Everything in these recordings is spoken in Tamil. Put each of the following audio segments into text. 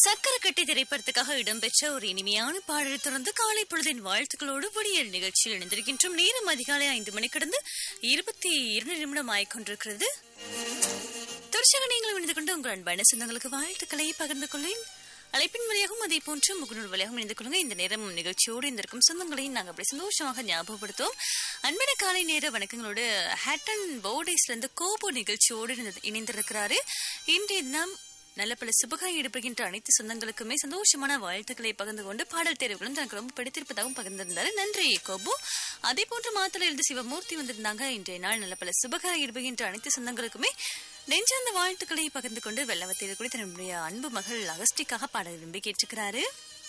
சக்கர கட்டி திரைப்படத்துக்காக இடம்பெற்ற ஒரு இனிமையான பாடல் தொடர்ந்து காலை பொழுதின் வாழ்த்துக்களோடு விடியல் நிகழ்ச்சியில் இணைந்திருக்கின்றோம். நேரம் அதிகாலை 5 மணி கடந்து 22 நிமிடம் ஆய்கொண்டிருக்கிறது. தொடர்ச்சியாக நீங்களும் இணைந்து கொண்டு உங்கள் அன்பான சொந்தங்களுக்கு வாழ்த்துக்களை பகிர்ந்து கொள்ளேன். அழைப்பின் வழியாகவும் அதே போன்று முகநூல் வழியாகவும் இணைந்து கொள்ளுங்க. இந்த நேரம் நிகழ்ச்சியோடு இருந்திருக்கும் சொந்தங்களையும் நாங்கள் அப்படி சந்தோஷமாக ஞாபகப்படுத்துவோம். அன்பான காலை நேர வணக்கங்களோடு ஹேட்டன் போர்டேஸ்ல இருந்து கோபோ நிகழ்ச்சியோடு இணைந்திருக்கிறாரு. இன்றைய தினம் நல்ல பல சுபகாய் ஈடுபடுகின்ற அனைத்து சொந்தங்களுக்குமே சந்தோஷமான வாழ்த்துக்களை பகிர்ந்து கொண்டு பாடல் தேர்வுகளும் தனக்கு ரொம்ப பிடித்திருப்பதாகவும் பகிர்ந்திருந்தாரு. நன்றி கோபு. அதே போன்று மாத்தல எழுதி சிவமூர்த்தி வந்திருந்தாங்க. இன்றைய நாள் நல்ல பல சுபகாய் ஈடுபடுகின்ற அனைத்து சொந்தங்களுக்குமே நெஞ்சார்ந்த வாழ்த்துக்களை பகிர்ந்து கொண்டு வெள்ளவத்தில் கூட தன்னுடைய அன்பு மகள் அகஸ்டிக்காக பாடல் விரும்பி கேட்டுக்கிறாரு.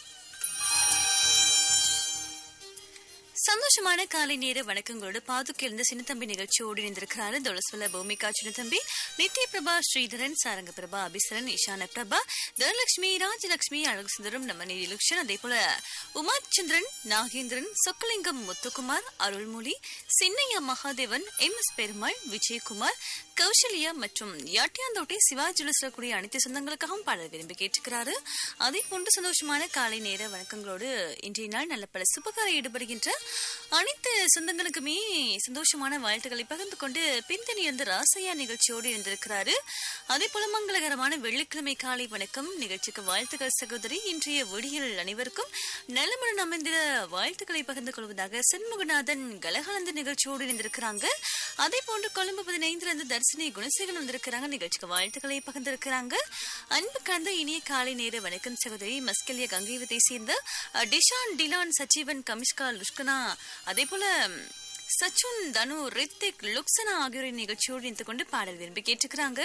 சந்தோஷமான காலை நேர வணக்கங்களோடு பாதுக்கிழந்த சின்னத்தம்பி நிகழ்ச்சியோடு இணைந்திருக்கிறாரு. தொலஸ்வல பூமிகா சின்னத்தம்பி, நித்ய பிரபா, ஸ்ரீதரன், சாரங்க பிரபா, அபிசரன், ஈசான பிரபா, தனலட்சுமி, ராஜலட்சுமி, அழகு சுந்தரம், நம்ம நிதிலட்சன், அதே போல உமாச்சந்திரன், நாகேந்திரன், சொக்கலிங்கம், முத்துக்குமார், அருள்மொழி, சின்னையா மகாதேவன், MS பெருமாள், விஜயகுமார், கௌசல்யா மற்றும் யாட்டியாந்தோட்டை சிவாஜில கூடிய அனைத்து சொந்தங்களுக்காகவும் பாடல் விரும்பி கேட்டுக்கிறாரு. அதே போன்று சந்தோஷமான காலை நேர வணக்கங்களோடு இன்றைய நாள் நல்ல பல சுபகார ஈடுபடுகின்ற அனைத்து சொந்தங்களுக்குமே சந்தோஷமான வாழ்த்துக்களை பகிர்ந்து கொண்டு பின்தணி வந்து ராசையா நிகழ்ச்சியோடு இருந்திருக்கிறாரு. அதே போல மங்களகரமான வெள்ளிக்கிழமை காலை வணக்கம் நிகழ்ச்சிக்கு வாழ்த்துக்கள் சகோதரி. இன்றைய விடியல் அனைவருக்கும் நலமுடன் அமைந்த வாழ்த்துக்களை பகிர்ந்து கொள்வதாக சண்முகநாதன் கலகலந்த நிகழ்ச்சியோடு இருந்திருக்கிறாங்க. அதே போன்று கொழும்பு 15 இருந்து தர்சினி குணசேகரன் வந்திருக்கிறாங்க. நிகழ்ச்சிக்கு வாழ்த்துக்களை பகிர்ந்திருக்கிறாங்க. அன்பு கலந்த இனிய காலை நேர வணக்கம் சகோதரி. மஸ்கலியா கங்கைவத்தை சேர்ந்த டிஷான், டிலான், சஜீவன், கமிஷ்கா, லுஷ்கனா, அதே போல சச்சுன், தனு, ரித்திக், லுக்சனா ஆகியோரின் நிகழ்ச்சியோடு இணைந்து கொண்டு பாடல் விரும்பி கேட்டுக்கிறாங்க.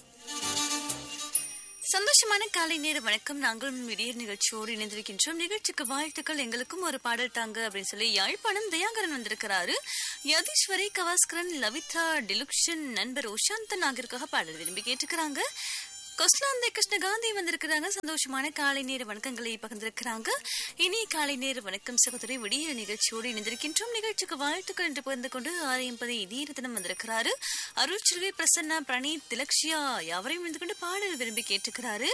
சந்தோஷமான காலை நேர வணக்கம். நாங்களும் விடியல் நிகழ்ச்சியோடு இணைந்திருக்கின்றோம். நிகழ்ச்சிக்கு வாழ்த்துக்கள், எங்களுக்கும் ஒரு பாடல் தாங்க அப்படின்னு சொல்லி யாழ்ப்பாணம் தயாகரன் வந்திருக்கிறாரு. யதீஸ்வரி, கவாஸ்கரன், லவித்ரா, டிலுக்ஷன், நண்பர் உஷாந்தன் ஆகியோருக்காக பாடல் விரும்பி கேட்டுக்கிறாங்க. கொஸ்லாந்தை கிருஷ்ணகாந்தி வந்திருக்கிறாங்க. சந்தோஷமான காலை நேர வணக்கங்களை பகிர்ந்திருக்கிறாங்க. இனி காலை நேர வணக்கம் சகோதரி. விடிய நிகழ்ச்சியோடு இணைந்திருக்கின்றோம். நிகழ்ச்சிக்கு வாழ்த்துக்கள் என்று பகிர்ந்து கொண்டு 6:50 இதீரத்தினம் வந்திருக்கிறாரு. அருள் செல்வி, பிரசன்னா, பிரணீத், திலக்ஷியா யாவரையும் இணைந்து கொண்டு பாடல் விரும்பி கேட்டுக்கிறாரு.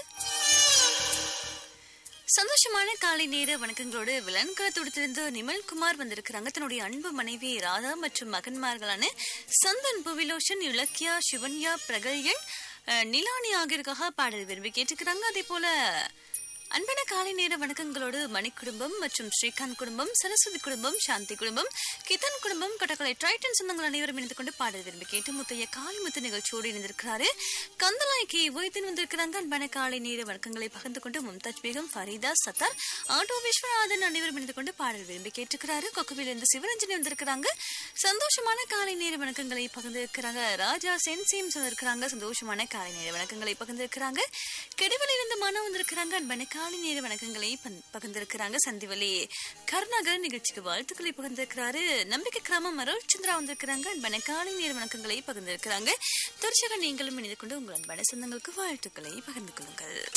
சந்தோஷமான காலை நேர வணக்கங்களோடு விலன்களத்தோடு நிமல்குமார் வந்திருக்கிறாங்க. தன்னுடைய அன்பு மனைவி ராதா மற்றும் மகன்மார்களான சந்தன், புவிலோஷன், இலக்கியா, சிவன்யா, பிரகல்யன், நிலானி ஆகியோருக்காக பாடல் விரும்பி கேட்டுக்கிறாங்க. அதே போல அன்பான காலை நேர வணக்கங்களோடு மணி குடும்பம் மற்றும் ஸ்ரீகாந்த் குடும்பம், சரஸ்வதி குடும்பம், சாந்தி குடும்பம், கிதன் குடும்பம், கட்டக்கலை டைட்டன் சொந்தங்கள் அனைவரும் இணைந்து கொண்டு பாடல் விரும்பி கேட்டு முத்தைய காளிமுத்து நிகழ்ச்சியோடு இணைந்திருக்கிறாரு. கந்தலாய்க்கு ஓய்தன் வந்திருக்கிறாங்க. அன்பான காலை நேர வணக்கங்களை பகிர்ந்து கொண்டு மும்தாஜ் பேகம், ஃபரீதா, சத்தார், ஆட்டோ விஸ்வநாதன் அனைவரும் இணைந்து கொண்டு பாடல் விரும்பி கேட்டுக்கிறாரு. கொக்குவிலிருந்து சிவரஞ்சனி வந்திருக்கிறாங்க. சந்தோஷமான காலை நேர வணக்கங்களை பகிர்ந்திருக்கிறாங்க. ராஜா சென்சியம் சொல்லிருக்கிறாங்க. சந்தோஷமான காலை நேர வணக்கங்களை பகிர்ந்திருக்கிறாங்க. கெடுவலிருந்து மனம் வந்திருக்கிறாங்க. அன்பான காலை நேர வணக்கங்களை பகிர்ந்திருக்கிறாங்க. சந்திவலி கருணாகரன் நிகழ்ச்சிக்கு வாழ்த்துக்களை பகிர்ந்திருக்கிறாரு. நம்பிக்கை கிராமம் அருள் சந்திரா வந்திருக்கிறாங்க. அன்பான காலை நேர வணக்கங்களை பகிர்ந்திருக்கிறாங்க. தொடர்ச்சியாக நீங்களும் இணைந்து கொண்டு உங்கள் அன்பான சொந்தங்களுக்கு வாழ்த்துக்களை பகிர்ந்து கொள்ளுங்கள்.